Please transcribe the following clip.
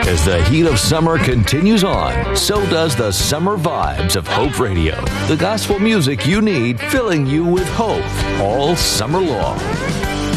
As the heat of summer continues on, so does the summer vibes of Hope Radio. The gospel music you need, filling you with hope all summer long.